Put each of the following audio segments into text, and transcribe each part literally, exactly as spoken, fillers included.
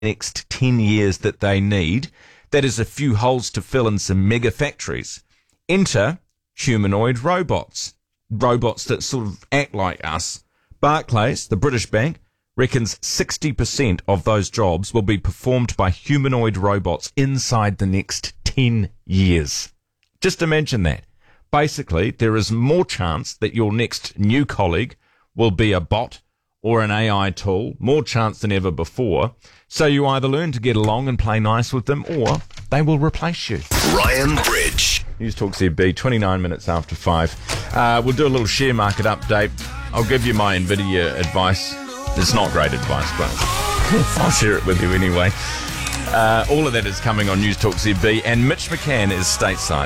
next ten years that they need. That is a few holes to fill in some mega factories. Enter humanoid robots. Robots that sort of act like us. Barclays, the British bank, reckons sixty percent of those jobs will be performed by humanoid robots inside the next ten years. Just imagine that. Basically, there is more chance that your next new colleague will be a bot or an A I tool, more chance than ever before. So you either learn to get along and play nice with them, or they will replace you. Ryan Bridge. News Talk Z B, twenty-nine minutes after five. Uh, we'll do a little share market update. I'll give you my NVIDIA advice. It's not great advice, but I'll share it with you anyway. Uh, all of that is coming on News Talk Z B, and Mitch McCann is stateside.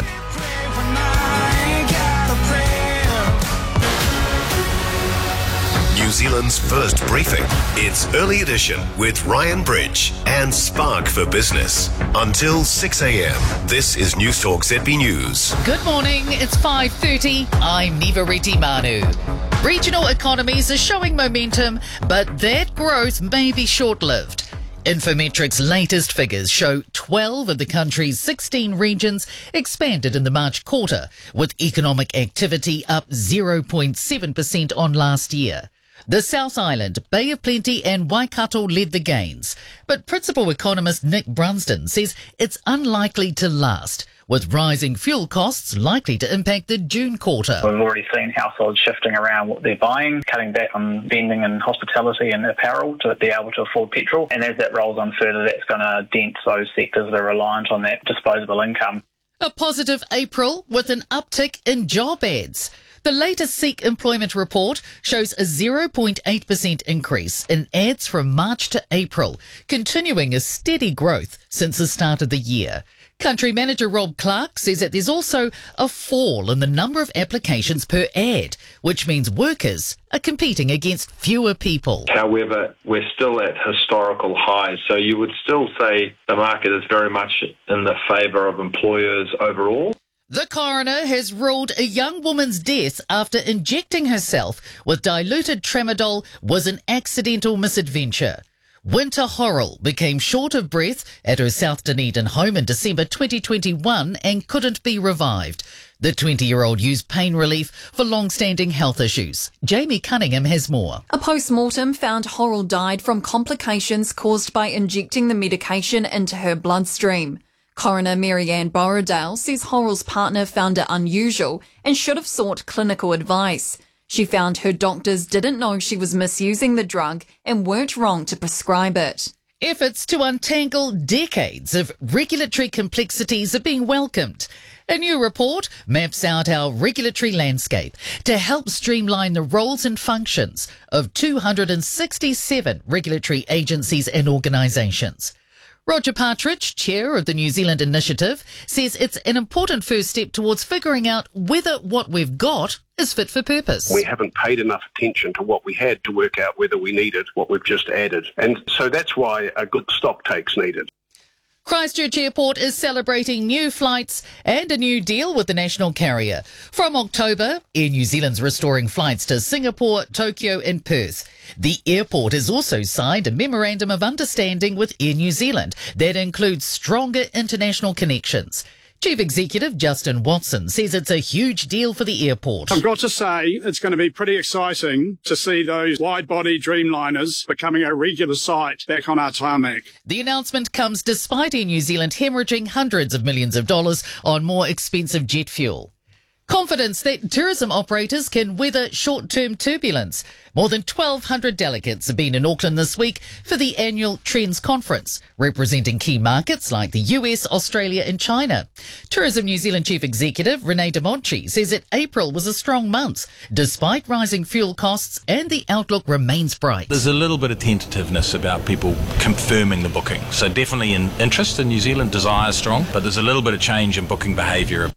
New Zealand's first briefing. It's Early Edition with Ryan Bridge and Spark for Business. Until six a.m. This is News Talk Z B News. Good morning, it's five thirty. I'm Nivareti Manu. Regional economies are showing momentum, but that growth may be short-lived. Infometric's latest figures show twelve of the country's sixteen regions expanded in the March quarter, with economic activity up zero point seven percent on last year. The South Island, Bay of Plenty and Waikato led the gains, but principal economist Nick Brunsden says it's unlikely to last, with rising fuel costs likely to impact the June quarter. We've already seen households shifting around what they're buying, cutting back on spending in hospitality and apparel to be able to afford petrol. And as that rolls on further, that's going to dent those sectors that are reliant on that disposable income. A positive April with an uptick in job ads. The latest Seek employment report shows a zero point eight percent increase in ads from March to April, continuing a steady growth since the start of the year. Country Manager Rob Clark says that there's also a fall in the number of applications per ad, which means workers are competing against fewer people. However, we're still at historical highs, so you would still say the market is very much in the favour of employers overall. The coroner has ruled a young woman's death after injecting herself with diluted tramadol was an accidental misadventure. Winter Horrell became short of breath at her South Dunedin home in December twenty twenty-one and couldn't be revived. The twenty-year-old used pain relief for long-standing health issues. Jamie Cunningham has more. A post-mortem found Horrell died from complications caused by injecting the medication into her bloodstream. Coroner Marianne Borrowdale says Horrell's partner found it unusual and should have sought clinical advice. She found her doctors didn't know she was misusing the drug and weren't wrong to prescribe it. Efforts to untangle decades of regulatory complexities are being welcomed. A new report maps out our regulatory landscape to help streamline the roles and functions of two hundred sixty-seven regulatory agencies and organisations. Roger Partridge, chair of the New Zealand Initiative, says it's an important first step towards figuring out whether what we've got is fit for purpose. We haven't paid enough attention to what we had to work out whether we needed what we've just added. And so that's why a good stock take's needed. Christchurch Airport is celebrating new flights and a new deal with the national carrier. From October, Air New Zealand's restoring flights to Singapore, Tokyo and Perth. The airport has also signed a memorandum of understanding with Air New Zealand that includes stronger international connections. Chief Executive Justin Watson says it's a huge deal for the airport. I've got to say it's going to be pretty exciting to see those wide-body Dreamliners becoming a regular sight back on our tarmac. The announcement comes despite Air New Zealand hemorrhaging hundreds of millions of dollars on more expensive jet fuel. Confidence that tourism operators can weather short-term turbulence. More than twelve hundred delegates have been in Auckland this week for the annual Trends Conference, representing key markets like the U S, Australia and China. Tourism New Zealand Chief Executive Renee DeMonchi says that April was a strong month, despite rising fuel costs, and the outlook remains bright. There's a little bit of tentativeness about people confirming the booking. So definitely an interest in New Zealand, desire is strong, but there's a little bit of change in booking behaviour.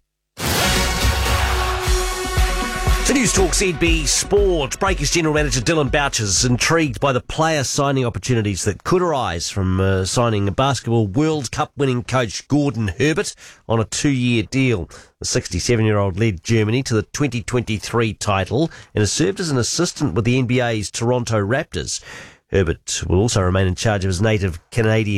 To News Talk Z B Sport, Breakers General Manager Dylan Boucher is intrigued by the player signing opportunities that could arise from uh, signing a basketball World Cup winning coach Gordon Herbert on a two-year deal. The sixty-seven-year-old led Germany to the twenty twenty-three title and has served as an assistant with the N B A's Toronto Raptors. Herbert will also remain in charge of his native Canadian